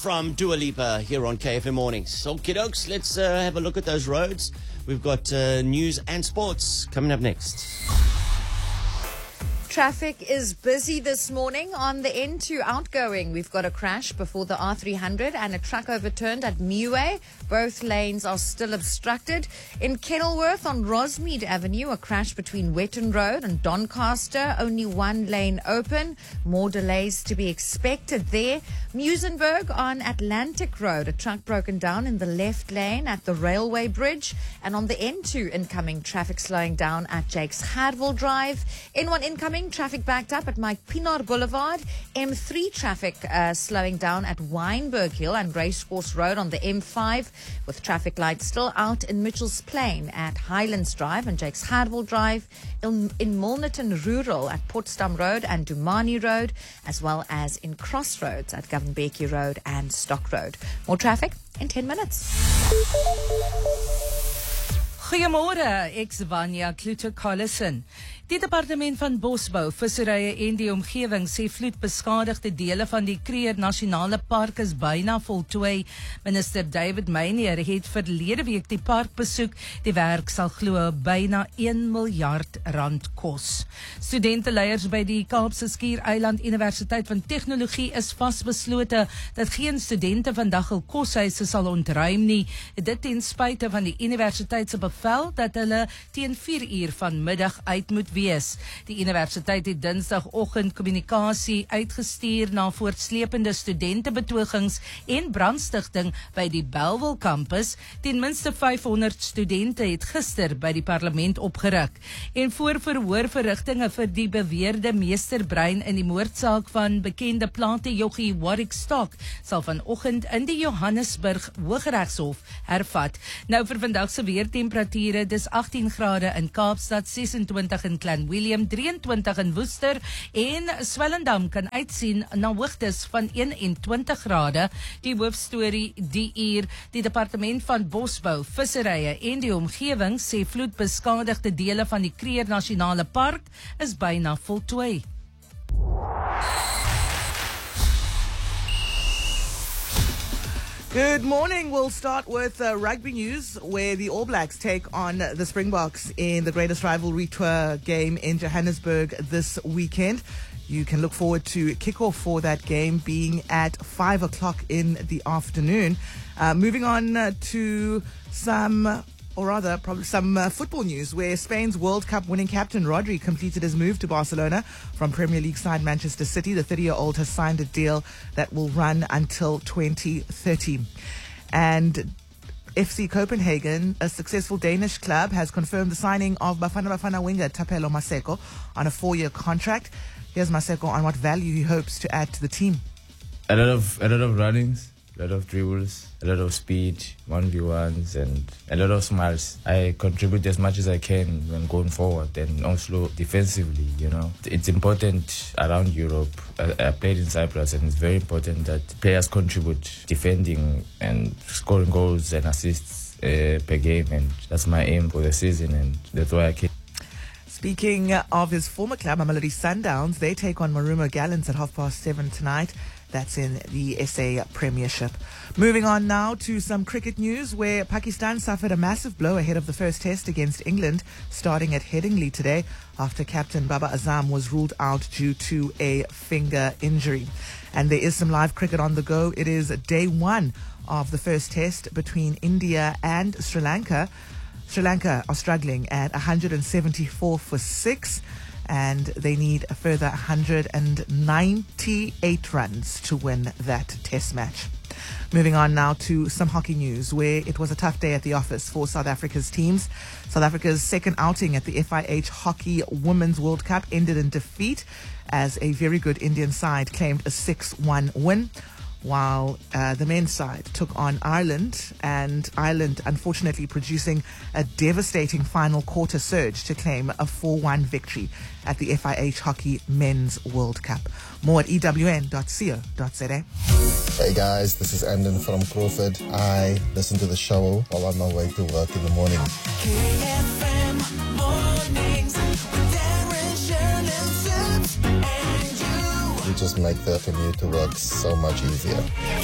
from Dua Lipa here on KFM Mornings. Okie dokes, let's have a look at those roads. We've got news and sports coming up next. Traffic is busy this morning on the N2 outgoing. We've got a crash before the R300 and a truck overturned at Mewe. Both lanes are still obstructed. In Kenilworth on Rosmead Avenue, a crash between Wetton Road and Doncaster. Only one lane open. More delays to be expected there. Muizenberg on Atlantic Road, a truck broken down in the left lane at the railway bridge. And on the N2 incoming, traffic slowing down at Jakes Hardwell Drive. N1 incoming, traffic backed up at Mike Pienaar Boulevard. M3 traffic slowing down at Wynberg Hill and Racecourse Road on the M5, with traffic lights still out in Mitchell's Plain at Highlands Drive and Jakes Hardwell Drive, in Milnerton Rural at Portsdam Road and Dumani Road, as well as in Crossroads at Govan-Becky Road and Stock Road. More traffic in 10 minutes. Goeiemôre, ek's Vanya Kluter-Collison. Die departement van Bosbou, Visserye en die omgewing sê vloedbeskadigde dele van die Kruger Nasionale Park is byna voltooi. Minister David Meinier het verlede week die park besoek. Die werk sal glo byna 1 miljard rand kos. Studenteleiers by die Kaapse Skiereiland Universiteit van Tegnologie is vasbeslote dat geen studente vandag hul koshuise sal ontruim nie. Dit ten spyte van die universiteit se bevel dat hulle teen 4 uur vanmiddag uit moet wees. Die universiteit het dinsdagoggend kommunikasie uitgestuur na voortslepende studentebetogings en brandstigting by die Bellville kampus. Ten minste 500 studente het gister by die parlement opgeruk. En voor verhoorverrigtinge vir die beweerde meesterbrein in die moordsaak van bekende platejoggie Warwick Stock sal vanoggend in die Johannesburg Hooggeregshof hervat. Nou vir vandag se weertemperature, dis 18 grade in Kaapstad, 26 in Clanwilliam, 23 in Woester en Swellendam kan uitsien na hoogtes van 21 grade. Die hoofstorie die uur, die departement van Bosbou, Visserye en die omgewing sê vloedbeskadigde dele van die Kruger Nasionale Park is byna voltooi. Good morning. We'll start with rugby news, where the All Blacks take on the Springboks in the greatest rivalry tour game in Johannesburg this weekend. You can look forward to kickoff for that game being at 5 o'clock in the afternoon. Moving on to some football news, where Spain's World Cup winning captain Rodri completed his move to Barcelona from Premier League side Manchester City. The 30-year-old has signed a deal that will run until 2030. And FC Copenhagen, a successful Danish club, has confirmed the signing of Bafana Bafana winger Thapelo Maseko on a 4-year contract. Here's Maseko on what value he hopes to add to the team. A lot of runnings, a lot of dribbles, a lot of speed, 1v1s, and a lot of smiles. I contribute as much as I can when going forward, and also defensively, you know. It's important around Europe. I played in Cyprus, and it's very important that players contribute defending and scoring goals and assists per game, and that's my aim for the season, and that's why I came. Speaking of his former club, Mamelodi Sundowns, they take on Marumo Gallants at 7:30 tonight. That's in the SA Premiership. Moving on now to some cricket news, where Pakistan suffered a massive blow ahead of the first test against England, starting at Headingley today after captain Babar Azam was ruled out due to a finger injury. And there is some live cricket on the go. It is day 1 of the first test between India and Sri Lanka. Sri Lanka are struggling at 174 for 6. And they need a further 198 runs to win that test match. Moving on now to some hockey news, where it was a tough day at the office for South Africa's teams. South Africa's second outing at the FIH Hockey Women's World Cup ended in defeat as a very good Indian side claimed a 6-1 win, while the men's side took on Ireland, and Ireland unfortunately producing a devastating final quarter surge to claim a 4-1 victory at the FIH Hockey Men's World Cup. More at ewn.co.za. Hey guys, this is Andon from Crawford. I listen to the show while on my way to work in the morning. KFM mornings with Darren, Shirley, Sips, and you. You just make the commute to work so much easier.